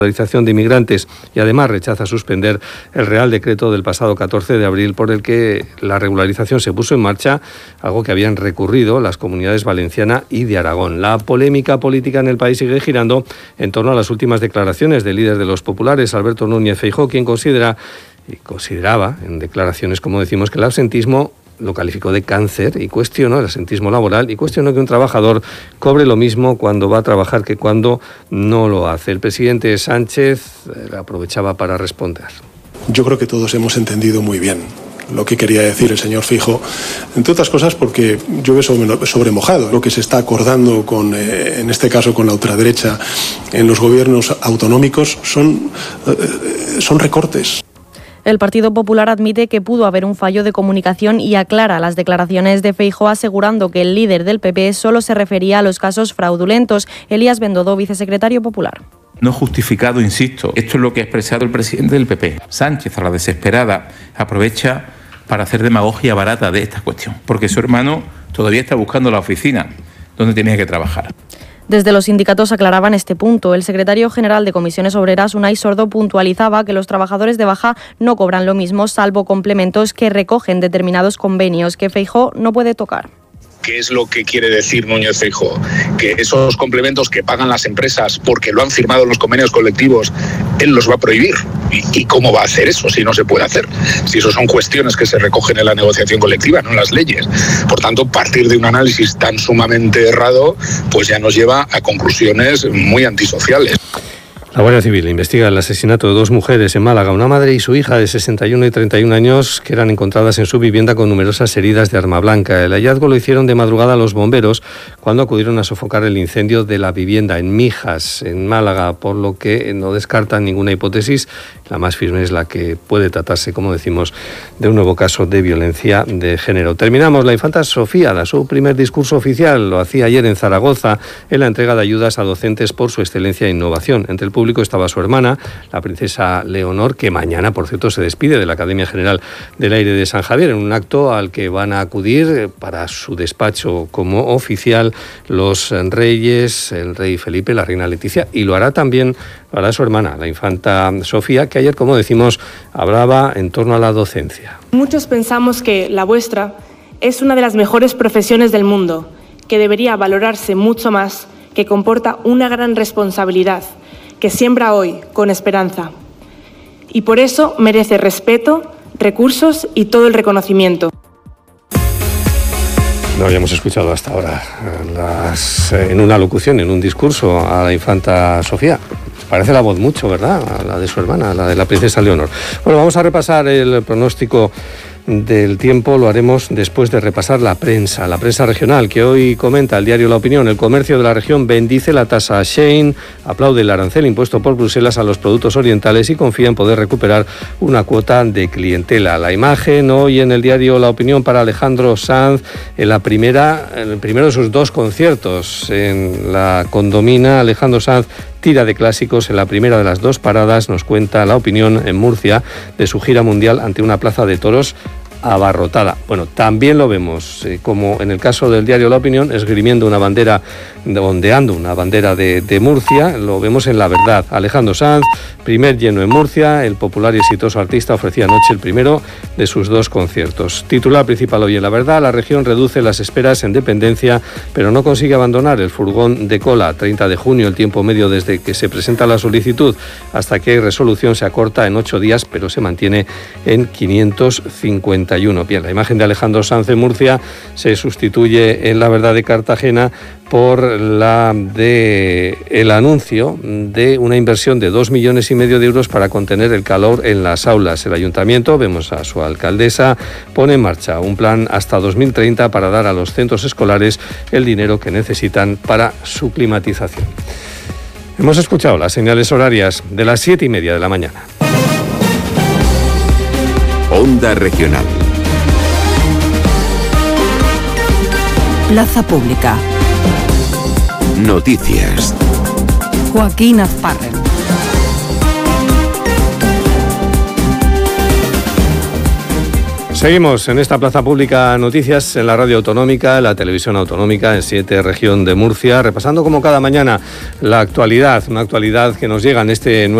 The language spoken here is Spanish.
regularización de inmigrantes y además rechaza suspender el Real Decreto del pasado 14 de abril por el que la regularización se puso en marcha, algo que habían recurrido las comunidades valenciana y de Aragón. La polémica política en el país sigue girando en torno a las últimas declaraciones del líder de los populares, Alberto Núñez Feijóo, quien consideraba en declaraciones, como decimos, que el absentismo lo calificó de cáncer y cuestionó el absentismo laboral y cuestionó que un trabajador cobre lo mismo cuando va a trabajar que cuando no lo hace. El presidente Sánchez aprovechaba para responder. Yo creo que todos hemos entendido muy bien lo que quería decir el señor Feijóo, entre otras cosas porque llueve sobre mojado. Lo que se está acordando en este caso con la ultraderecha en los gobiernos autonómicos son recortes. El Partido Popular admite que pudo haber un fallo de comunicación y aclara las declaraciones de Feijóo asegurando que el líder del PP solo se refería a los casos fraudulentos. Elías Bendodo, vicesecretario popular. No justificado, insisto. Esto es lo que ha expresado el presidente del PP. Sánchez, a la desesperada, aprovecha para hacer demagogia barata de esta cuestión, porque su hermano todavía está buscando la oficina donde tenía que trabajar. Desde los sindicatos aclaraban este punto. El secretario general de Comisiones Obreras, Unai Sordo, puntualizaba que los trabajadores de baja no cobran lo mismo, salvo complementos que recogen determinados convenios que Feijóo no puede tocar. ¿Qué es lo que quiere decir Núñez Feijóo? Que esos complementos que pagan las empresas porque lo han firmado en los convenios colectivos, él los va a prohibir. ¿Y cómo va a hacer eso si no se puede hacer? Si eso son cuestiones que se recogen en la negociación colectiva, no en las leyes. Por tanto, partir de un análisis tan sumamente errado, pues ya nos lleva a conclusiones muy antisociales. La Guardia Civil investiga el asesinato de dos mujeres en Málaga, una madre y su hija de 61 y 31 años, que eran encontradas en su vivienda con numerosas heridas de arma blanca. El hallazgo lo hicieron de madrugada los bomberos cuando acudieron a sofocar el incendio de la vivienda en Mijas, en Málaga, por lo que no descartan ninguna hipótesis. La más firme es la que puede tratarse, como decimos, de un nuevo caso de violencia de género. Terminamos. La infanta Sofía da su primer discurso oficial. Lo hacía ayer en Zaragoza, en la entrega de ayudas a docentes por su excelencia e innovación. Entre el público estaba su hermana, la princesa Leonor, que mañana, por cierto, se despide de la Academia General del Aire de San Javier, en un acto al que van a acudir para su despacho como oficial los reyes, el rey Felipe, la reina Leticia, y lo hará también su hermana, la infanta Sofía, que ayer, como decimos, hablaba en torno a la docencia. Muchos pensamos que la vuestra es una de las mejores profesiones del mundo, que debería valorarse mucho más, que comporta una gran responsabilidad, que siembra hoy con esperanza. Y por eso merece respeto, recursos y todo el reconocimiento. No habíamos escuchado hasta ahora en una locución, en un discurso a la infanta Sofía. Parece la voz mucho, ¿verdad? A la de su hermana, la de la princesa Leonor. Bueno, vamos a repasar el pronóstico del tiempo. Lo haremos después de repasar la prensa regional, que hoy comenta el diario La Opinión. El comercio de la región bendice la tasa Shein, aplaude el arancel impuesto por Bruselas a los productos orientales y confía en poder recuperar una cuota de clientela. La imagen hoy en el diario La Opinión para Alejandro Sanz, en el primero de sus dos conciertos en la Condomina. Alejandro Sanz tira de clásicos en la primera de las dos paradas, nos cuenta La Opinión en Murcia, de su gira mundial ante una plaza de toros abarrotada. Bueno, también lo vemos, como en el caso del diario La Opinión, esgrimiendo una bandera, ondeando una bandera de Murcia. Lo vemos en La Verdad. Alejandro Sanz, primer lleno en Murcia. El popular y exitoso artista ofrecía anoche el primero de sus dos conciertos. Titular principal hoy en La Verdad: la región reduce las esperas en dependencia, pero no consigue abandonar el furgón de cola. 30 de junio, el tiempo medio desde que se presenta la solicitud hasta que hay resolución se acorta en 8 días, pero se mantiene en 551. Bien, la imagen de Alejandro Sanz en Murcia se sustituye en La Verdad de Cartagena por la de el anuncio de una inversión de 2,5 millones de euros para contener el calor en las aulas. El ayuntamiento, vemos a su alcaldesa, pone en marcha un plan hasta 2030 para dar a los centros escolares el dinero que necesitan para su climatización. Hemos escuchado las señales horarias de las 7:30 de la mañana. Onda Regional. Plaza Pública. Noticias. Joaquín Azparren. Seguimos en esta plaza pública Noticias, en la radio autonómica, en la televisión autonómica, en 7, región de Murcia, repasando como cada mañana la actualidad, una actualidad que nos llega en este